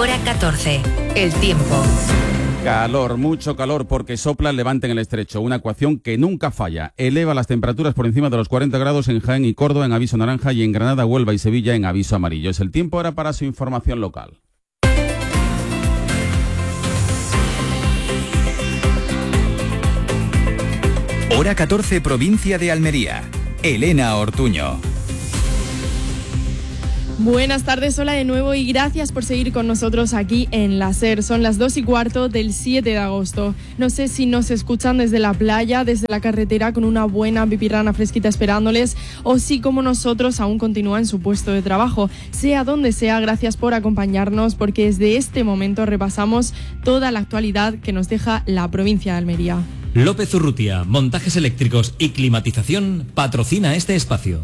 Hora 14. El tiempo. Calor, mucho calor porque sopla el levante en el estrecho, una ecuación que nunca falla. Eleva las temperaturas por encima de los 40 grados en Jaén y Córdoba en aviso naranja y en Granada, Huelva y Sevilla en aviso amarillo. Es el tiempo ahora para su información local. Hora 14, provincia de Almería. Elena Ortuño. Buenas tardes, hola de nuevo y gracias por seguir con nosotros aquí en la SER. Son las 2:15 del 7 de agosto. No sé si nos escuchan desde la playa, desde la carretera con una buena pipirrana fresquita esperándoles o si como nosotros aún continúa en su puesto de trabajo. Sea donde sea, gracias por acompañarnos porque desde este momento repasamos toda la actualidad que nos deja la provincia de Almería. López Urrutia, montajes eléctricos y climatización, patrocina este espacio.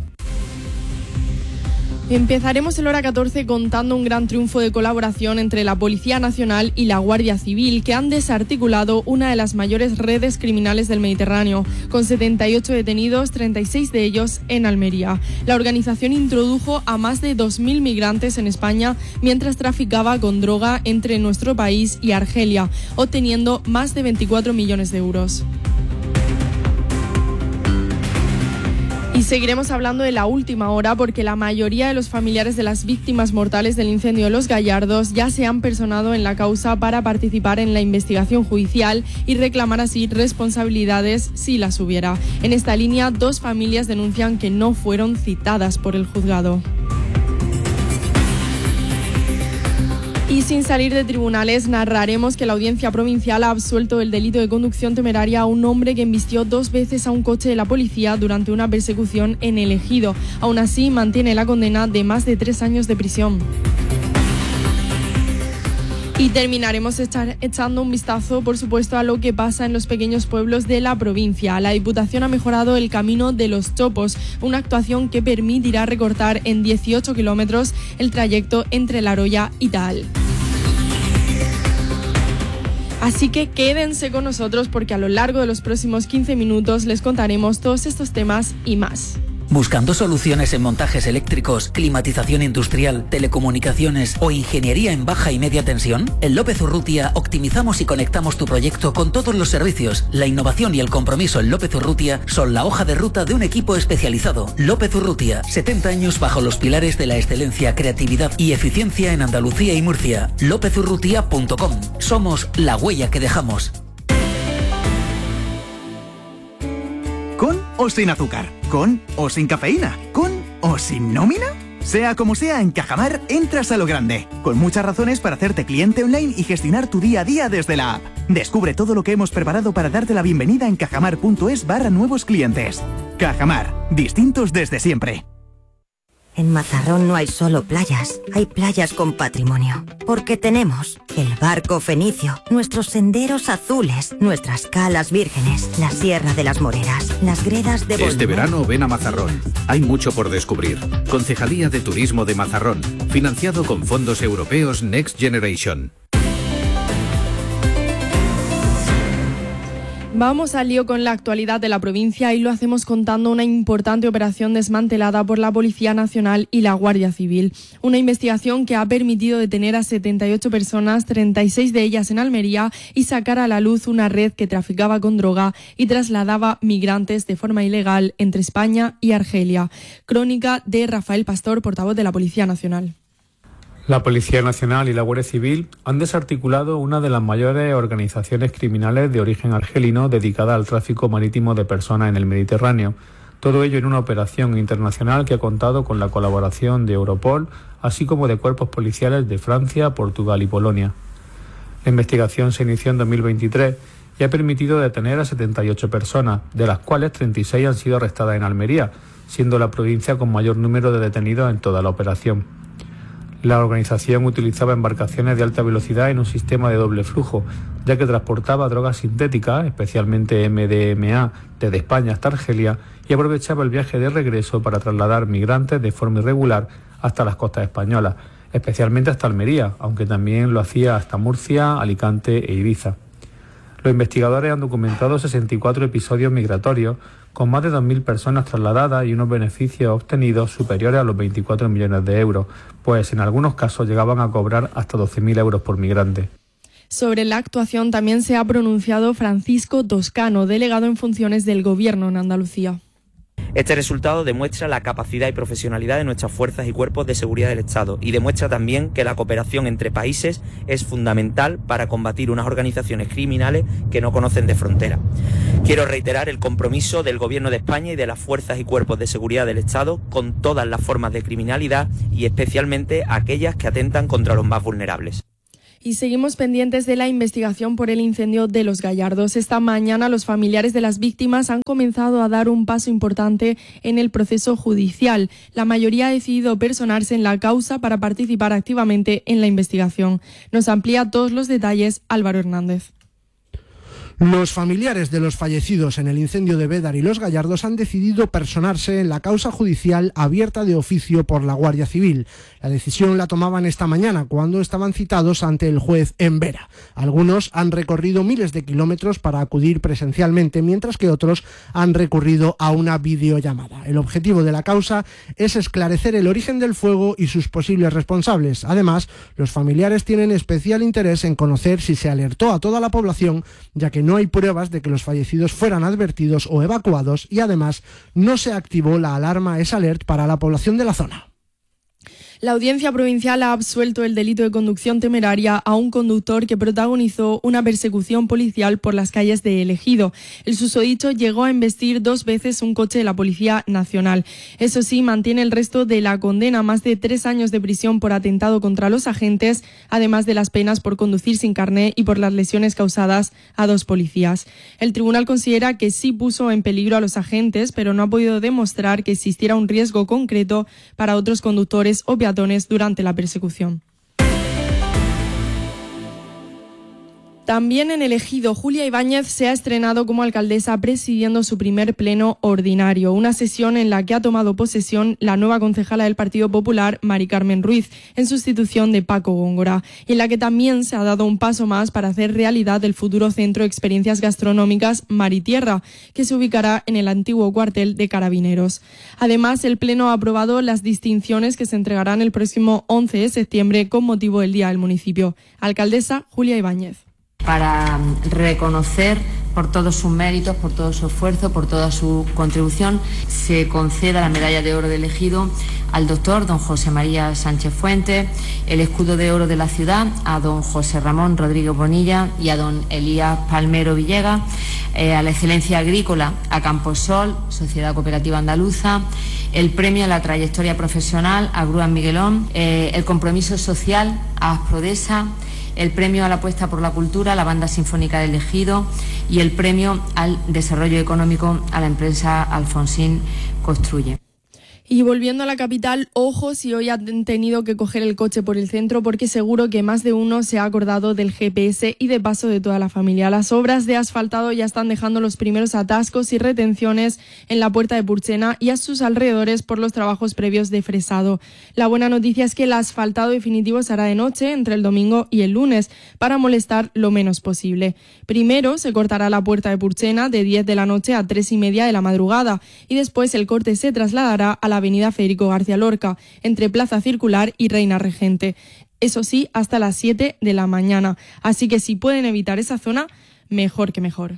Empezaremos el Hora 14 contando un gran triunfo de colaboración entre la Policía Nacional y la Guardia Civil, que han desarticulado una de las mayores redes criminales del Mediterráneo, con 78 detenidos, 36 de ellos en Almería. La organización introdujo a más de 2.000 migrantes en España mientras traficaba con droga entre nuestro país y Argelia, obteniendo más de 24 millones de euros. Y seguiremos hablando de la última hora porque la mayoría de los familiares de las víctimas mortales del incendio de Los Gallardos ya se han personado en la causa para participar en la investigación judicial y reclamar así responsabilidades si las hubiera. En esta línea, 2 familias denuncian que no fueron citadas por el juzgado. Y sin salir de tribunales, narraremos que la Audiencia Provincial ha absuelto del delito de conducción temeraria a un hombre que embistió 2 veces a un coche de la policía durante una persecución en El Ejido. Aún así, mantiene la condena de más de 3 años de prisión. Y terminaremos echando un vistazo, por supuesto, a lo que pasa en los pequeños pueblos de la provincia. La Diputación ha mejorado el camino de los Chopos, una actuación que permitirá recortar en 18 kilómetros el trayecto entre La Roya y Taal. Así que quédense con nosotros porque a lo largo de los próximos 15 minutos les contaremos todos estos temas y más. ¿Buscando soluciones en montajes eléctricos, climatización industrial, telecomunicaciones o ingeniería en baja y media tensión? En López Urrutia optimizamos y conectamos tu proyecto con todos los servicios. La innovación y el compromiso en López Urrutia son la hoja de ruta de un equipo especializado. López Urrutia, 70 años bajo los pilares de la excelencia, creatividad y eficiencia en Andalucía y Murcia. lopezurrutia.com. Somos la huella que dejamos. ¿Con o sin azúcar? ¿Con o sin cafeína? ¿Con o sin nómina? Sea como sea, en Cajamar entras a lo grande, con muchas razones para hacerte cliente online y gestionar tu día a día desde la app. Descubre todo lo que hemos preparado para darte la bienvenida en cajamar.es/nuevos clientes. Cajamar, distintos desde siempre. En Mazarrón no hay solo playas, hay playas con patrimonio. Porque tenemos el barco fenicio, nuestros senderos azules, nuestras calas vírgenes, la Sierra de las Moreras, las gredas de Este verano ven a Mazarrón. Hay mucho por descubrir. Concejalía de Turismo de Mazarrón. Financiado con fondos europeos Next Generation. Vamos al lío con la actualidad de la provincia y lo hacemos contando una importante operación desmantelada por la Policía Nacional y la Guardia Civil. Una investigación que ha permitido detener a 78 personas, 36 de ellas en Almería, y sacar a la luz una red que traficaba con droga y trasladaba migrantes de forma ilegal entre España y Argelia. Crónica de Rafael Pastor, portavoz de la Policía Nacional. La Policía Nacional y la Guardia Civil han desarticulado una de las mayores organizaciones criminales de origen argelino dedicada al tráfico marítimo de personas en el Mediterráneo. Todo ello en una operación internacional que ha contado con la colaboración de Europol, así como de cuerpos policiales de Francia, Portugal y Polonia. La investigación se inició en 2023 y ha permitido detener a 78 personas, de las cuales 36 han sido arrestadas en Almería, siendo la provincia con mayor número de detenidos en toda la operación. La organización utilizaba embarcaciones de alta velocidad en un sistema de doble flujo, ya que transportaba drogas sintéticas, especialmente MDMA, desde España hasta Argelia, y aprovechaba el viaje de regreso para trasladar migrantes de forma irregular hasta las costas españolas, especialmente hasta Almería, aunque también lo hacía hasta Murcia, Alicante e Ibiza. Los investigadores han documentado 64 episodios migratorios con más de 2.000 personas trasladadas y unos beneficios obtenidos superiores a los 24 millones de euros, pues en algunos casos llegaban a cobrar hasta 12.000 euros por migrante. Sobre la actuación también se ha pronunciado Francisco Toscano, delegado en funciones del Gobierno en Andalucía. Este resultado demuestra la capacidad y profesionalidad de nuestras fuerzas y cuerpos de seguridad del Estado y demuestra también que la cooperación entre países es fundamental para combatir unas organizaciones criminales que no conocen de frontera. Quiero reiterar el compromiso del Gobierno de España y de las fuerzas y cuerpos de seguridad del Estado con todas las formas de criminalidad y especialmente aquellas que atentan contra los más vulnerables. Y seguimos pendientes de la investigación por el incendio de Los Gallardos. Esta mañana los familiares de las víctimas han comenzado a dar un paso importante en el proceso judicial. La mayoría ha decidido personarse en la causa para participar activamente en la investigación. Nos amplía todos los detalles Álvaro Hernández. Los familiares de los fallecidos en el incendio de Bédar y Los Gallardos han decidido personarse en la causa judicial abierta de oficio por la Guardia Civil. La decisión la tomaban esta mañana cuando estaban citados ante el juez en Vera. Algunos han recorrido miles de kilómetros para acudir presencialmente, mientras que otros han recurrido a una videollamada. El objetivo de la causa es esclarecer el origen del fuego y sus posibles responsables. Además, los familiares tienen especial interés en conocer si se alertó a toda la población, ya que no hay pruebas de que los fallecidos fueran advertidos o evacuados y además no se activó la alarma S-Alert para la población de la zona. La Audiencia Provincial ha absuelto el delito de conducción temeraria a un conductor que protagonizó una persecución policial por las calles de El Ejido. El susodicho llegó a embestir 2 veces un coche de la Policía Nacional. Eso sí, mantiene el resto de la condena, más de 3 años de prisión por atentado contra los agentes, además de las penas por conducir sin carné y por las lesiones causadas a 2 policías. El tribunal considera que sí puso en peligro a los agentes, pero no ha podido demostrar que existiera un riesgo concreto para otros conductores o peatones durante la persecución. También en El Ejido, Julia Ibáñez se ha estrenado como alcaldesa presidiendo su primer pleno ordinario, una sesión en la que ha tomado posesión la nueva concejala del Partido Popular, Mari Carmen Ruiz, en sustitución de Paco Góngora, y en la que también se ha dado un paso más para hacer realidad el futuro centro de experiencias gastronómicas Maritierra, que se ubicará en el antiguo cuartel de Carabineros. Además, el pleno ha aprobado las distinciones que se entregarán el próximo 11 de septiembre con motivo del Día del Municipio. Alcaldesa Julia Ibáñez. Para reconocer por todos sus méritos, por todo su esfuerzo, por toda su contribución, se conceda la medalla de oro del Ejido al doctor don José María Sánchez Fuentes, el escudo de oro de la ciudad a don José Ramón Rodríguez Bonilla y a don Elías Palmero Villegas, a la excelencia agrícola a Camposol, Sociedad Cooperativa Andaluza, el premio a la trayectoria profesional a Grúas Miguelón, el compromiso social a Asprodesa, el premio a la apuesta por la cultura a la Banda Sinfónica del Ejido y el premio al desarrollo económico a la empresa Alfonsín Construye. Y volviendo a la capital, ojo si hoy han tenido que coger el coche por el centro, porque seguro que más de uno se ha acordado del GPS y de paso de toda la familia. Las obras de asfaltado ya están dejando los primeros atascos y retenciones en la Puerta de Purchena y a sus alrededores por los trabajos previos de fresado. La buena noticia es que el asfaltado definitivo se hará de noche entre el domingo y el lunes para molestar lo menos posible. Primero se cortará la Puerta de Purchena de 10 de la noche a 3:30 de la madrugada y después el corte se trasladará a la avenida Federico García Lorca, entre Plaza Circular y Reina Regente. Eso sí, hasta las 7 de la mañana. Así que si pueden evitar esa zona, mejor que mejor.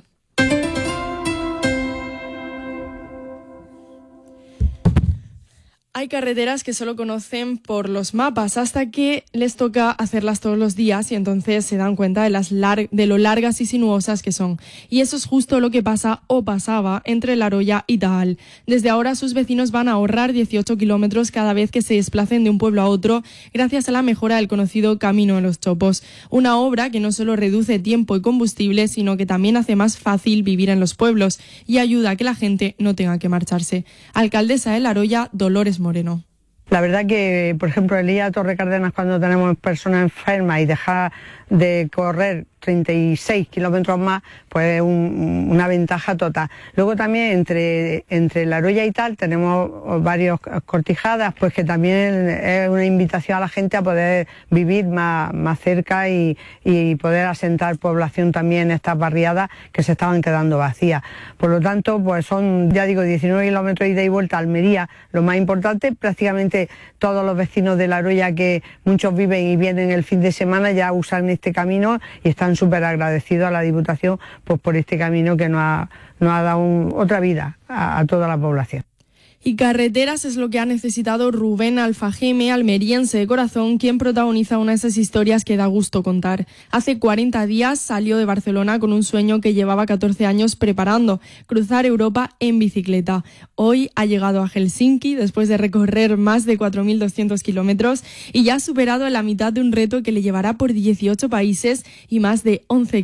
Hay carreteras que solo conocen por los mapas hasta que les toca hacerlas todos los días y entonces se dan cuenta de lo largas y sinuosas que son. Y eso es justo lo que pasa o pasaba entre La Roya y Tahal. Desde ahora sus vecinos van a ahorrar 18 kilómetros cada vez que se desplacen de un pueblo a otro gracias a la mejora del conocido Camino de los Chopos. Una obra que no solo reduce tiempo y combustible, sino que también hace más fácil vivir en los pueblos y ayuda a que la gente no tenga que marcharse. Alcaldesa de La Roya, Dolores Moreno. La verdad que, por ejemplo, el día Torre Cárdenas, cuando tenemos personas enfermas y dejar de correr 36 kilómetros más, pues una ventaja total. Luego también entre La Roya y tal tenemos varias cortijadas, pues que también es una invitación a la gente a poder vivir más cerca y poder asentar población también en estas barriadas que se estaban quedando vacías. Por lo tanto, pues son, ya digo, 19 kilómetros ida y vuelta a Almería, lo más importante. Prácticamente todos los vecinos de La Roya, que muchos viven y vienen el fin de semana, ya usan este camino y están súper agradecidos a la Diputación pues por este camino que nos ha dado otra vida a toda la población. Y carreteras es lo que ha necesitado Rubén Alfajeme, almeriense de corazón, quien protagoniza una de esas historias que da gusto contar. Hace 40 días salió de Barcelona con un sueño que llevaba 14 años preparando, cruzar Europa en bicicleta. Hoy ha llegado a Helsinki después de recorrer más de 4.200 kilómetros y ya ha superado la mitad de un reto que le llevará por 18 países y más de 11.000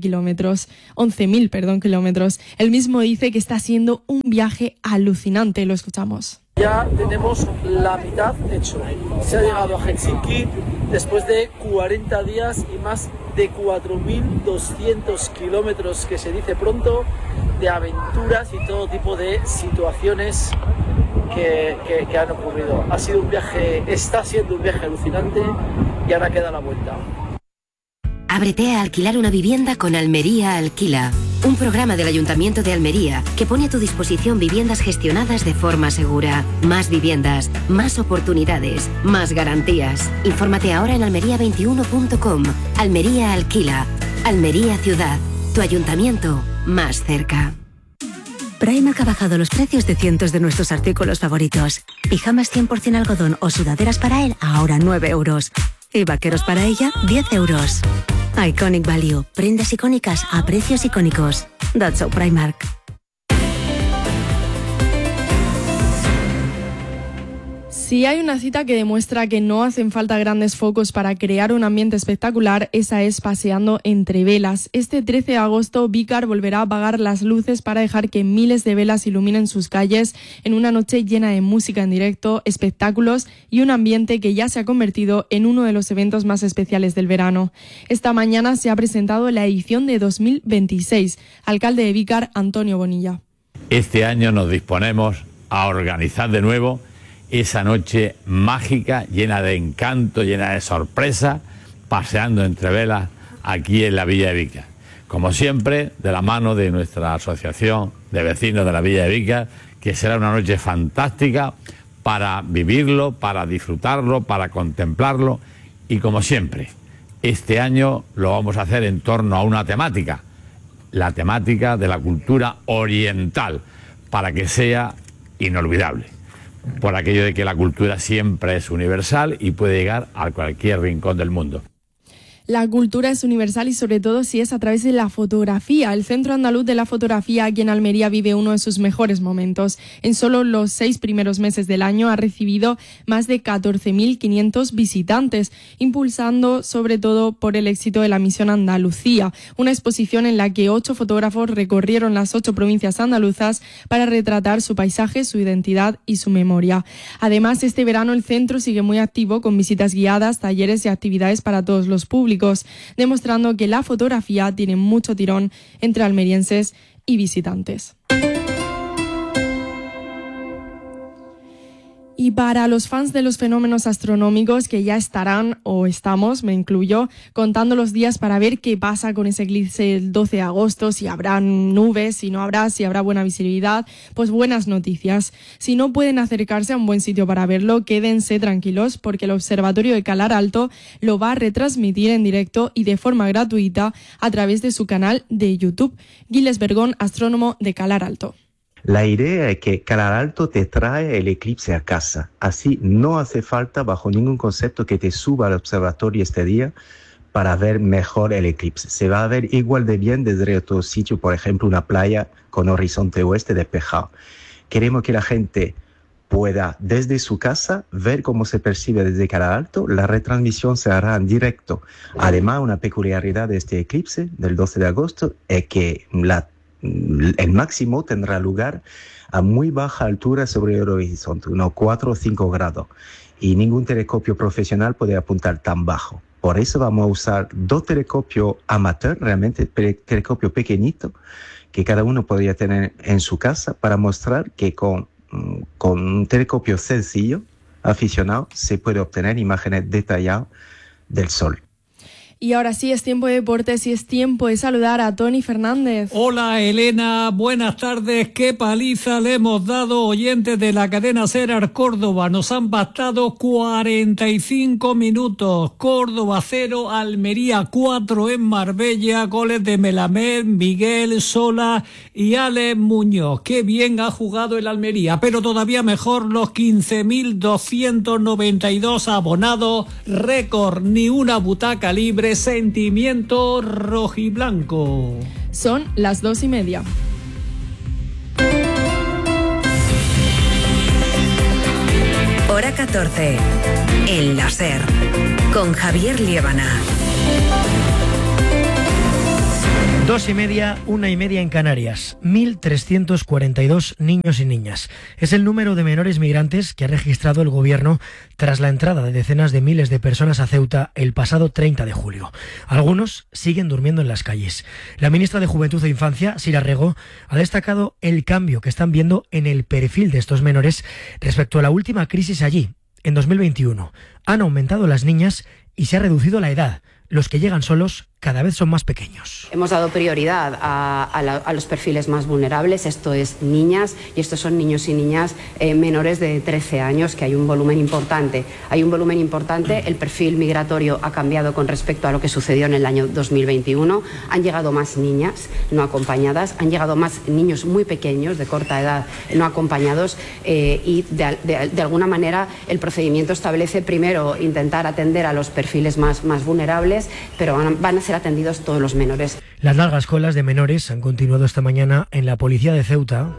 kilómetros. Él mismo dice que está siendo un viaje alucinante. Lo escuchamos. Ya tenemos la mitad hecho. Se ha llegado a Helsinki después de 40 días y más de 4.200 kilómetros, que se dice pronto, de aventuras y todo tipo de situaciones que han ocurrido. Está siendo un viaje alucinante y ahora queda la vuelta. Ábrete a alquilar una vivienda con Almería Alquila, un programa del Ayuntamiento de Almería que pone a tu disposición viviendas gestionadas de forma segura. Más viviendas, más oportunidades, más garantías. Infórmate ahora en almería21.com. Almería Alquila, Almería Ciudad, tu ayuntamiento más cerca. Primark ha bajado los precios de cientos de nuestros artículos favoritos. Pijamas 100% algodón o sudaderas para él, ahora 9 euros. Y vaqueros para ella, 10 euros. Iconic Value. Prendas icónicas a precios icónicos. That's so Primark. Si hay una cita que demuestra que no hacen falta grandes focos para crear un ambiente espectacular, esa es Paseando entre velas. Este 13 de agosto, Vícar volverá a apagar las luces para dejar que miles de velas iluminen sus calles en una noche llena de música en directo, espectáculos y un ambiente que ya se ha convertido en uno de los eventos más especiales del verano. Esta mañana se ha presentado la edición de 2026. Alcalde de Vícar, Antonio Bonilla. Este año nos disponemos a organizar de nuevo esa noche mágica, llena de encanto, llena de sorpresa, paseando entre velas aquí en la Villa de Vícar. Como siempre, de la mano de nuestra asociación de vecinos de la Villa de Vícar, que será una noche fantástica para vivirlo, para disfrutarlo, para contemplarlo. Y como siempre, este año lo vamos a hacer en torno a una temática, la temática de la cultura oriental, para que sea inolvidable. Por aquello de que la cultura siempre es universal y puede llegar a cualquier rincón del mundo. La cultura es universal y sobre todo si es a través de la fotografía. El Centro Andaluz de la Fotografía aquí en Almería vive uno de sus mejores momentos. En solo los 6 primeros meses del año ha recibido más de 14.500 visitantes, impulsando sobre todo por el éxito de la Misión Andalucía, una exposición en la que 8 fotógrafos recorrieron las 8 provincias andaluzas para retratar su paisaje, su identidad y su memoria. Además, este verano el centro sigue muy activo con visitas guiadas, talleres y actividades para todos los públicos, demostrando que la fotografía tiene mucho tirón entre almerienses y visitantes. Y para los fans de los fenómenos astronómicos que ya estarán, o estamos, me incluyo, contando los días para ver qué pasa con ese eclipse el 12 de agosto, si habrá nubes, si no habrá, si habrá buena visibilidad, pues buenas noticias. Si no pueden acercarse a un buen sitio para verlo, quédense tranquilos porque el Observatorio de Calar Alto lo va a retransmitir en directo y de forma gratuita a través de su canal de YouTube. Giles Bergón, astrónomo de Calar Alto. La idea es que Calar Alto te trae el eclipse a casa. Así no hace falta bajo ningún concepto que te suba al observatorio este día para ver mejor el eclipse. Se va a ver igual de bien desde otro sitio, por ejemplo una playa con horizonte oeste despejado. Queremos que la gente pueda desde su casa ver cómo se percibe desde Calar Alto. La retransmisión se hará en directo. Además, una peculiaridad de este eclipse del 12 de agosto es que el máximo tendrá lugar a muy baja altura sobre el horizonte, unos 4 o 5 grados, y ningún telescopio profesional puede apuntar tan bajo. Por eso vamos a usar 2 telescopios amateur, realmente telescopios pequeñitos, que cada uno podría tener en su casa, para mostrar que con un telescopio sencillo, aficionado, se puede obtener imágenes detalladas del Sol. Y ahora sí, es tiempo de deportes y es tiempo de saludar a Tony Fernández. Hola Elena, buenas tardes. Qué paliza le hemos dado, oyentes de la cadena SER al Córdoba. Nos han bastado 45 minutos. Córdoba 0, Almería 4 en Marbella. Goles de Melamed, Miguel, Sola y Alex Muñoz. Qué bien ha jugado el Almería, pero todavía mejor los 15.292 abonados. Récord, ni una butaca libre. Sentimiento rojiblanco. Son las 2:30. Hora 14. En la SER. Con Javier Liébana. 2:30, 1:30 en Canarias. 1.342 niños y niñas. Es el número de menores migrantes que ha registrado el gobierno tras la entrada de decenas de miles de personas a Ceuta el pasado 30 de julio. Algunos siguen durmiendo en las calles. La ministra de Juventud e Infancia, Sira Rego, ha destacado el cambio que están viendo en el perfil de estos menores respecto a la última crisis allí, en 2021. Han aumentado las niñas y se ha reducido la edad. Los que llegan solos cada vez son más pequeños. Hemos dado prioridad a los perfiles más vulnerables, esto es niñas, y estos son niños y niñas menores de 13 años, que hay un volumen importante. El perfil migratorio ha cambiado con respecto a lo que sucedió en el año 2021. Han llegado más niñas no acompañadas, han llegado más niños muy pequeños, de corta edad, no acompañados, y de alguna manera el procedimiento establece primero intentar atender a los perfiles más vulnerables, pero van a ser atendidos todos los menores. Las largas colas de menores han continuado esta mañana en la policía de Ceuta,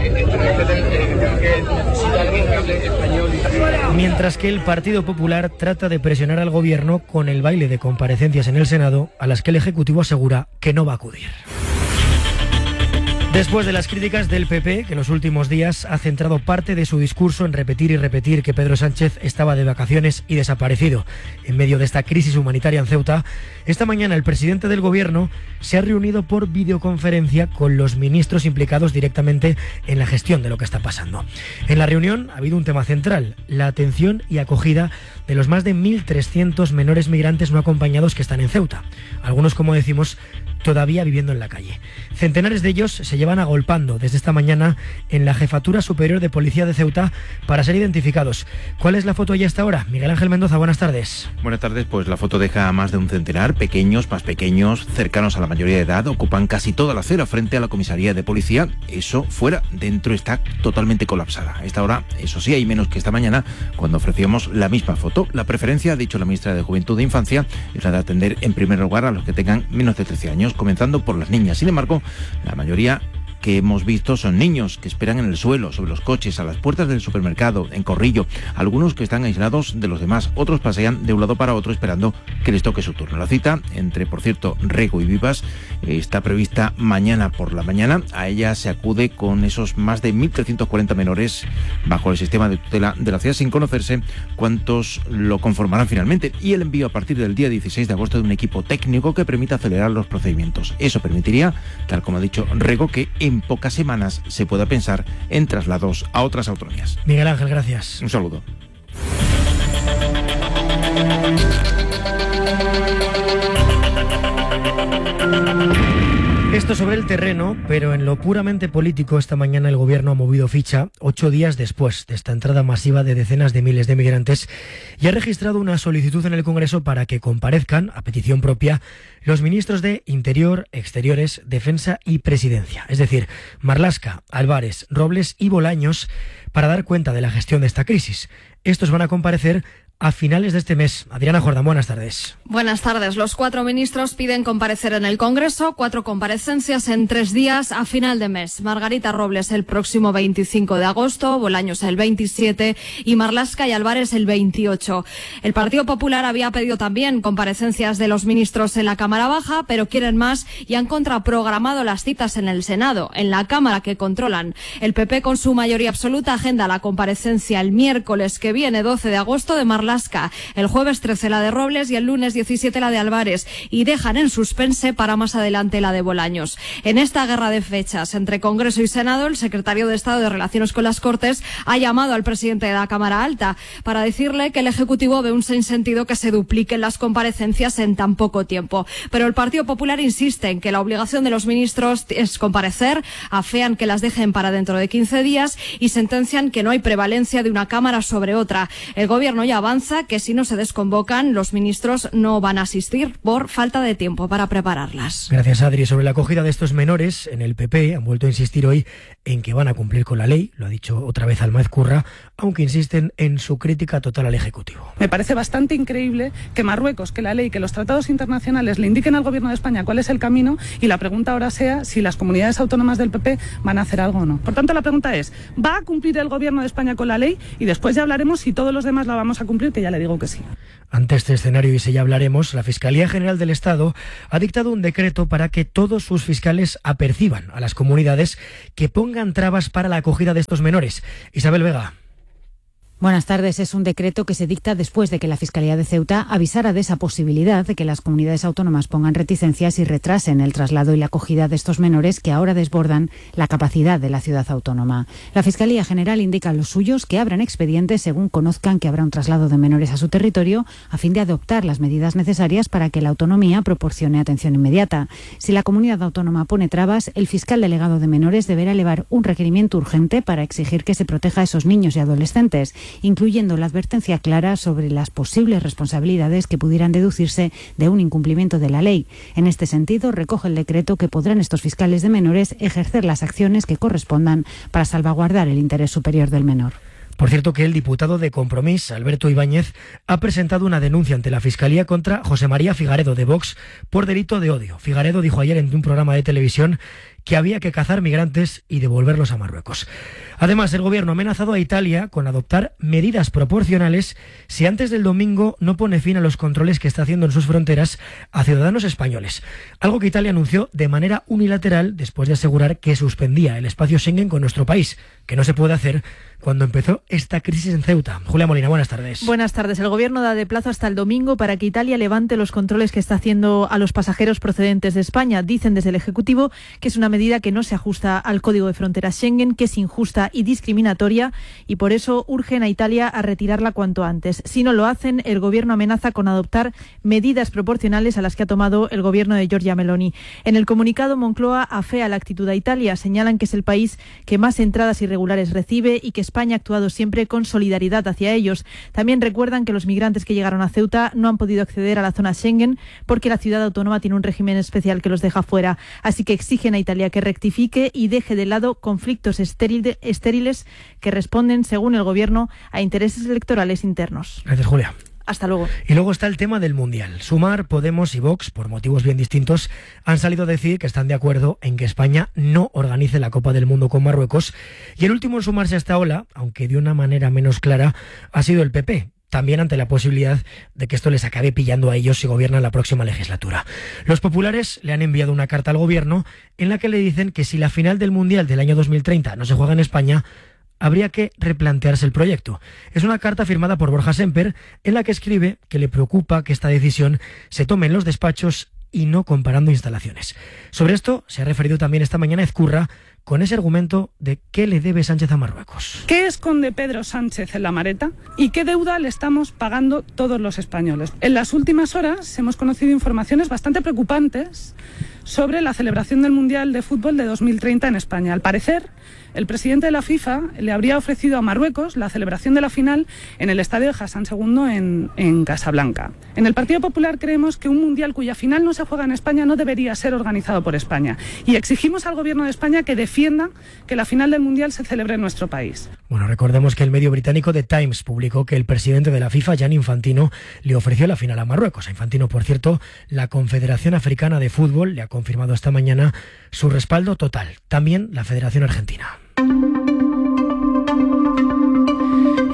mientras que el Partido Popular trata de presionar al gobierno con el baile de comparecencias en el Senado, a las que el Ejecutivo asegura que no va a acudir. Después de las críticas del PP, que en los últimos días ha centrado parte de su discurso en repetir y repetir que Pedro Sánchez estaba de vacaciones y desaparecido en medio de esta crisis humanitaria en Ceuta, esta mañana el presidente del gobierno se ha reunido por videoconferencia con los ministros implicados directamente en la gestión de lo que está pasando. En la reunión ha habido un tema central: la atención y acogida de los más de 1.300 menores migrantes no acompañados que están en Ceuta. Algunos, como decimos, todavía viviendo en la calle. Centenares de ellos se llevan agolpando desde esta mañana en la Jefatura Superior de Policía de Ceuta para ser identificados. ¿Cuál es la foto ya hasta ahora? Miguel Ángel Mendoza, buenas tardes. Buenas tardes, pues la foto deja a más de un centenar, pequeños, más pequeños, cercanos a la mayoría de edad, ocupan casi toda la acera frente a la comisaría de policía. Eso fuera, dentro está totalmente colapsada. A esta hora, eso sí, hay menos que esta mañana, cuando ofrecíamos la misma foto. La preferencia, ha dicho la ministra de Juventud e Infancia, es la de atender en primer lugar a los que tengan menos de 13 años, comenzando por las niñas. Sin embargo, la mayoría que hemos visto son niños que esperan en el suelo, sobre los coches, a las puertas del supermercado, en corrillo. Algunos que están aislados de los demás, otros pasean de un lado para otro esperando que les toque su turno. La cita entre, por cierto, Rego y Vivas está prevista mañana por la mañana. A ella se acude con esos más de 1.340 menores bajo el sistema de tutela de la CIA, sin conocerse cuántos lo conformarán finalmente, y el envío a partir del día 16 de agosto de un equipo técnico que permita acelerar los procedimientos. Eso permitiría, tal como ha dicho Rego, que en pocas semanas se pueda pensar en traslados a otras autonomías. Miguel Ángel, gracias. Un saludo. Esto sobre el terreno, pero en lo puramente político, esta mañana el gobierno ha movido ficha 8 días después de esta entrada masiva de decenas de miles de migrantes y ha registrado una solicitud en el Congreso para que comparezcan, a petición propia, los ministros de Interior, Exteriores, Defensa y Presidencia, es decir, Marlaska, Álvarez, Robles y Bolaños, para dar cuenta de la gestión de esta crisis. Estos van a comparecer a finales de este mes. Adriana Jordán, buenas tardes. Buenas tardes. Los 4 ministros piden comparecer en el Congreso, 4 comparecencias en 3 días a final de mes. Margarita Robles el próximo 25 de agosto, Bolaños el 27 y Marlaska y Álvarez el 28. El Partido Popular había pedido también comparecencias de los ministros en la Cámara Baja, pero quieren más y han contraprogramado las citas en el Senado, en la Cámara que controlan. El PP, con su mayoría absoluta, agenda la comparecencia el miércoles que viene, 12 de agosto, de Marlaska Marlaska. El jueves 13 la de Robles y el lunes 17 la de Álvarez, y dejan en suspense para más adelante la de Bolaños. En esta guerra de fechas entre Congreso y Senado, el secretario de Estado de Relaciones con las Cortes ha llamado al presidente de la Cámara Alta para decirle que el Ejecutivo ve un sinsentido que se dupliquen las comparecencias en tan poco tiempo. Pero el Partido Popular insiste en que la obligación de los ministros es comparecer, afean que las dejen para dentro de 15 días y sentencian que no hay prevalencia de una Cámara sobre otra. El Gobierno ya avanza que si no se desconvocan, los ministros no van a asistir por falta de tiempo para prepararlas. Gracias, Adri. Sobre la acogida de estos menores, en el PP han vuelto a insistir hoy en que van a cumplir con la ley, lo ha dicho otra vez Almaez Curra, aunque insisten en su crítica total al Ejecutivo. Me parece bastante increíble que Marruecos, que la ley, que los tratados internacionales le indiquen al Gobierno de España cuál es el camino, y la pregunta ahora sea si las comunidades autónomas del PP van a hacer algo o no. Por tanto, la pregunta es, ¿va a cumplir el Gobierno de España con la ley? Y después ya hablaremos si todos los demás la vamos a cumplir, que ya le digo que sí. Ante este escenario, y si ya hablaremos, la Fiscalía General del Estado ha dictado un decreto para que todos sus fiscales aperciban a las comunidades que pongan trabas para la acogida de estos menores. Isabel Vega. Buenas tardes. Es un decreto que se dicta después de que la Fiscalía de Ceuta avisara de esa posibilidad de que las comunidades autónomas pongan reticencias y retrasen el traslado y la acogida de estos menores que ahora desbordan la capacidad de la ciudad autónoma. La Fiscalía General indica a los suyos que abran expedientes según conozcan que habrá un traslado de menores a su territorio, a fin de adoptar las medidas necesarias para que la autonomía proporcione atención inmediata. Si la comunidad autónoma pone trabas, el fiscal delegado de menores deberá elevar un requerimiento urgente para exigir que se proteja a esos niños y adolescentes, incluyendo la advertencia clara sobre las posibles responsabilidades que pudieran deducirse de un incumplimiento de la ley. En este sentido, recoge el decreto que podrán estos fiscales de menores ejercer las acciones que correspondan para salvaguardar el interés superior del menor. Por cierto, que el diputado de Compromís, Alberto Ibáñez, ha presentado una denuncia ante la Fiscalía contra José María Figaredo, de Vox, por delito de odio. Figaredo dijo ayer en un programa de televisión que había que cazar migrantes y devolverlos a Marruecos. Además, el Gobierno ha amenazado a Italia con adoptar medidas proporcionales si antes del domingo no pone fin a los controles que está haciendo en sus fronteras a ciudadanos españoles. Algo que Italia anunció de manera unilateral después de asegurar que suspendía el espacio Schengen con nuestro país, que no se puede hacer cuando empezó esta crisis en Ceuta. Julia Molina, buenas tardes. Buenas tardes. El Gobierno da de plazo hasta el domingo para que Italia levante los controles que está haciendo a los pasajeros procedentes de España. Dicen desde el Ejecutivo que es una medida que no se ajusta al Código de Fronteras Schengen, que es injusta y discriminatoria, y por eso urgen a Italia a retirarla cuanto antes. Si no lo hacen, el Gobierno amenaza con adoptar medidas proporcionales a las que ha tomado el Gobierno de Giorgia Meloni. En el comunicado, Moncloa afea la actitud a Italia. Señalan que es el país que más entradas irregulares recibe y que España ha actuado siempre con solidaridad hacia ellos. También recuerdan que los migrantes que llegaron a Ceuta no han podido acceder a la zona Schengen porque la ciudad autónoma tiene un régimen especial que los deja fuera. Así que exigen a Italia que rectifique y deje de lado conflictos estériles que responden, según el Gobierno, a intereses electorales internos. Gracias, Julia. Hasta luego. Y luego está el tema del Mundial. Sumar, Podemos y Vox, por motivos bien distintos, han salido a decir que están de acuerdo en que España no organice la Copa del Mundo con Marruecos. Y el último en sumarse a esta ola, aunque de una manera menos clara, ha sido el PP. También ante la posibilidad de que esto les acabe pillando a ellos si gobiernan la próxima legislatura. Los populares le han enviado una carta al Gobierno en la que le dicen que si la final del Mundial del año 2030 no se juega en España, habría que replantearse el proyecto. Es una carta firmada por Borja Semper en la que escribe que le preocupa que esta decisión se tome en los despachos y no comparando instalaciones. Sobre esto se ha referido también esta mañana Ezcurra con ese argumento de qué le debe Sánchez a Marruecos. ¿Qué esconde Pedro Sánchez en la maleta y qué deuda le estamos pagando todos los españoles? En las últimas horas hemos conocido informaciones bastante preocupantes sobre la celebración del Mundial de Fútbol de 2030 en España. Al parecer, el presidente de la FIFA le habría ofrecido a Marruecos la celebración de la final en el estadio de Hassan II en Casablanca. En el Partido Popular creemos que un Mundial cuya final no se juega en España no debería ser organizado por España. Y exigimos al Gobierno de España que defienda que la final del Mundial se celebre en nuestro país. Bueno, recordemos que el medio británico The Times publicó que el presidente de la FIFA, Gianni Infantino, le ofreció la final a Marruecos. A Infantino, por cierto, la Confederación Africana de Fútbol le ha confirmado esta mañana su respaldo total. También la Federación Argentina.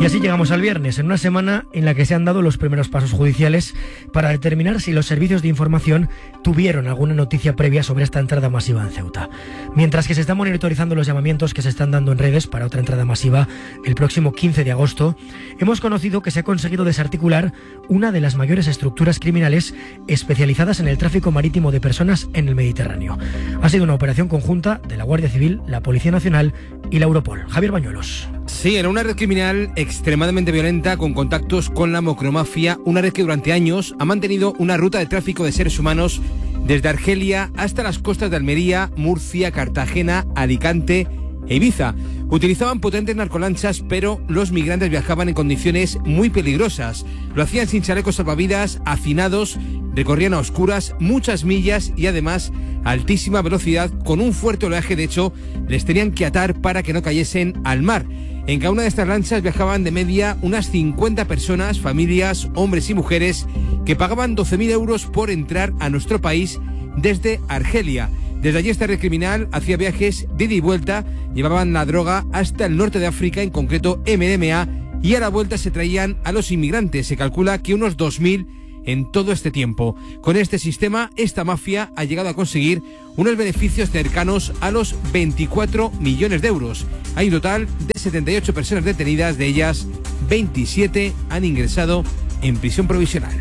Y así llegamos al viernes, en una semana en la que se han dado los primeros pasos judiciales para determinar si los servicios de información tuvieron alguna noticia previa sobre esta entrada masiva en Ceuta. Mientras que se están monitorizando los llamamientos que se están dando en redes para otra entrada masiva el próximo 15 de agosto, hemos conocido que se ha conseguido desarticular una de las mayores estructuras criminales especializadas en el tráfico marítimo de personas en el Mediterráneo. Ha sido una operación conjunta de la Guardia Civil, la Policía Nacional y la Europol. Javier Bañuelos. Sí, era una red criminal extremadamente violenta con contactos con la macromafia, una red que durante años ha mantenido una ruta de tráfico de seres humanos desde Argelia hasta las costas de Almería, Murcia, Cartagena, Alicante e Ibiza. Utilizaban potentes narcolanchas, pero los migrantes viajaban en condiciones muy peligrosas. Lo hacían sin chalecos salvavidas, hacinados, recorrían a oscuras muchas millas y además a altísima velocidad con un fuerte oleaje. De hecho, les tenían que atar para que no cayesen al mar. En cada una de estas lanchas viajaban de media unas 50 personas, familias, hombres y mujeres, que pagaban 12.000 euros por entrar a nuestro país desde Argelia. Desde allí esta red criminal hacía viajes de ida y vuelta, llevaban la droga hasta el norte de África, en concreto MDMA, y a la vuelta se traían a los inmigrantes. Se calcula que unos 2.000 en todo este tiempo. Con este sistema, esta mafia ha llegado a conseguir unos beneficios cercanos a los 24 millones de euros. Hay un total de 78 personas detenidas, de ellas 27 han ingresado en prisión provisional.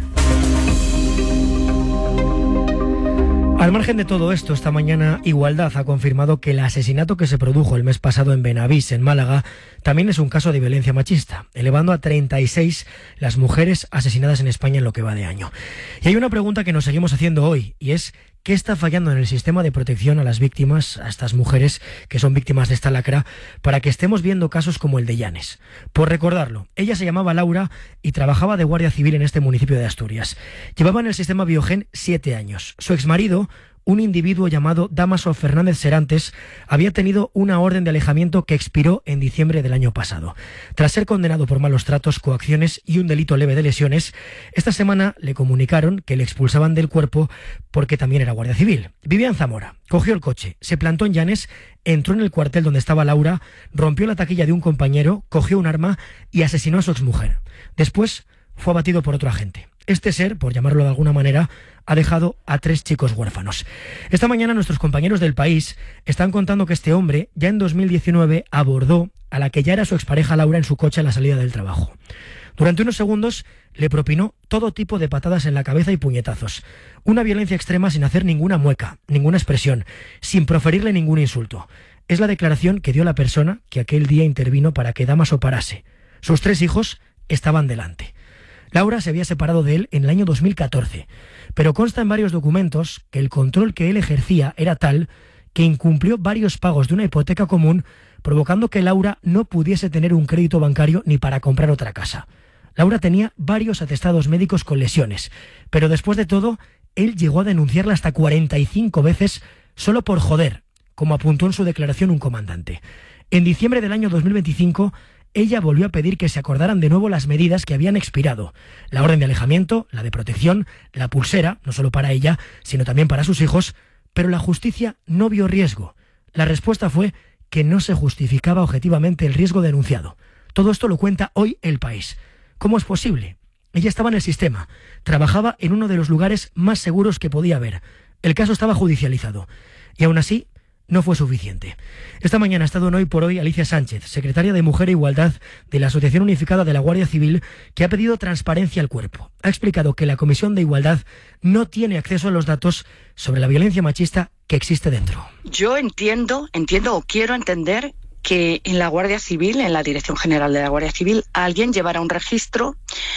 Al margen de todo esto, esta mañana Igualdad ha confirmado que el asesinato que se produjo el mes pasado en Benavís, en Málaga, también es un caso de violencia machista, elevando a 36 las mujeres asesinadas en España en lo que va de año. Y hay una pregunta que nos seguimos haciendo hoy, y es: ¿qué está fallando en el sistema de protección a las víctimas, a estas mujeres que son víctimas de esta lacra, para que estemos viendo casos como el de Llanes? Por recordarlo, ella se llamaba Laura y trabajaba de guardia civil en este municipio de Asturias. Llevaba en el sistema Biogen 7 años. Su exmarido, un individuo llamado Dámaso Fernández Serantes, había tenido una orden de alejamiento que expiró en diciembre del año pasado. Tras ser condenado por malos tratos, coacciones y un delito leve de lesiones, esta semana le comunicaron que le expulsaban del cuerpo porque también era guardia civil. Vivía en Zamora, cogió el coche, se plantó en Llanes, entró en el cuartel donde estaba Laura, rompió la taquilla de un compañero, cogió un arma y asesinó a su exmujer. Después fue abatido por otro agente. Este ser, por llamarlo de alguna manera, ha dejado a 3 chicos huérfanos. Esta mañana nuestros compañeros del País están contando que este hombre ya en 2019 abordó a la que ya era su expareja Laura en su coche a la salida del trabajo. Durante unos segundos le propinó todo tipo de patadas en la cabeza y puñetazos. Una violencia extrema sin hacer ninguna mueca, ninguna expresión, sin proferirle ningún insulto. Es la declaración que dio la persona que aquel día intervino para que Dámaso parase. Sus 3 hijos estaban delante. Laura se había separado de él en el año 2014, pero consta en varios documentos que el control que él ejercía era tal que incumplió varios pagos de una hipoteca común, provocando que Laura no pudiese tener un crédito bancario ni para comprar otra casa. Laura tenía varios atestados médicos con lesiones, pero después de todo, él llegó a denunciarla hasta 45 veces solo por joder, como apuntó en su declaración un comandante. En diciembre del año 2025, ella volvió a pedir que se acordaran de nuevo las medidas que habían expirado: la orden de alejamiento, la de protección, la pulsera, no solo para ella, sino también para sus hijos, pero la justicia no vio riesgo. La respuesta fue que no se justificaba objetivamente el riesgo denunciado. Todo esto lo cuenta hoy El País. ¿Cómo es posible? Ella estaba en el sistema, trabajaba en uno de los lugares más seguros que podía haber. El caso estaba judicializado y aún así no fue suficiente. Esta mañana ha estado en Hoy por Hoy Alicia Sánchez, secretaria de Mujer e Igualdad de la Asociación Unificada de la Guardia Civil, que ha pedido transparencia al cuerpo. Ha explicado que la Comisión de Igualdad no tiene acceso a los datos sobre la violencia machista que existe dentro. Yo entiendo o quiero entender que en la Guardia Civil, en la Dirección General de la Guardia Civil, alguien llevará un registro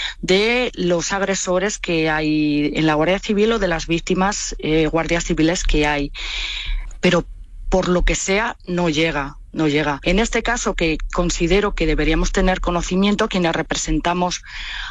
de los agresores que hay en la Guardia Civil o de las víctimas guardias civiles que hay. Pero por lo que sea, no llega. En este caso, que considero que deberíamos tener conocimiento, quienes representamos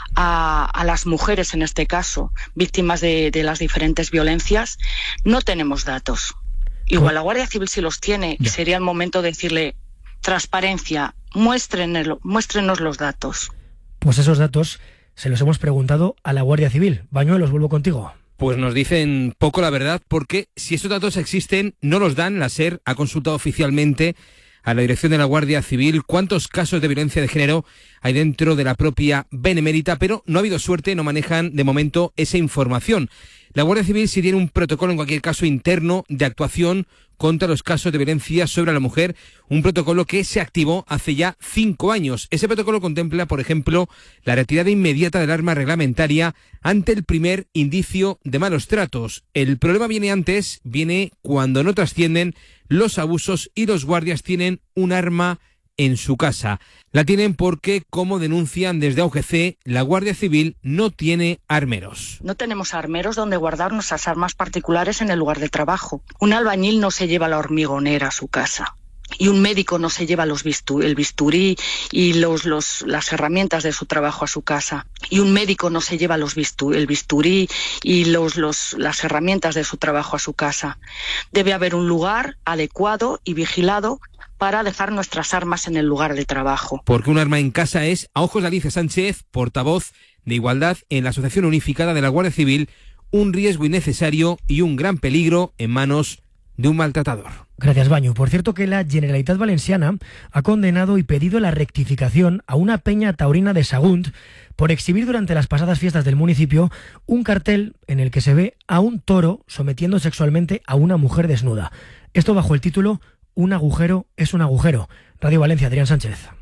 a las mujeres, en este caso, víctimas de las diferentes violencias, no tenemos datos. Igual la Guardia Civil sí los tiene, y sería el momento de decirle: transparencia, muéstrenos los datos. Pues esos datos se los hemos preguntado a la Guardia Civil. Bañuelos, vuelvo contigo. Pues nos dicen poco la verdad, porque si esos datos existen, no los dan. La SER ha consultado oficialmente a la dirección de la Guardia Civil cuántos casos de violencia de género hay dentro de la propia Benemérita, pero no ha habido suerte, no manejan de momento esa información. La Guardia Civil sí tiene un protocolo, en cualquier caso, interno de actuación contra los casos de violencia sobre la mujer, un protocolo que se activó hace ya 5 años. Ese protocolo contempla, por ejemplo, la retirada inmediata del arma reglamentaria ante el primer indicio de malos tratos. El problema viene cuando no trascienden los abusos y los guardias tienen un arma en su casa. La tienen porque, como denuncian desde AUGC, la Guardia Civil no tiene armeros. No tenemos armeros donde guardar nuestras armas particulares en el lugar de trabajo. Un albañil no se lleva la hormigonera a su casa. Y un médico no se lleva el bisturí y las herramientas de su trabajo a su casa. Y un médico no se lleva el bisturí y las herramientas de su trabajo a su casa. Debe haber un lugar adecuado y vigilado para dejar nuestras armas en el lugar de trabajo. Porque un arma en casa es, a ojos de Alicia Sánchez, portavoz de Igualdad en la Asociación Unificada de la Guardia Civil, un riesgo innecesario y un gran peligro en manos de un maltratador. Gracias, Baño. Por cierto que la Generalitat Valenciana ha condenado y pedido la rectificación a una peña taurina de Sagunt por exhibir durante las pasadas fiestas del municipio un cartel en el que se ve a un toro sometiendo sexualmente a una mujer desnuda. Esto bajo el título Un agujero es un agujero. Radio Valencia, Adrián Sánchez.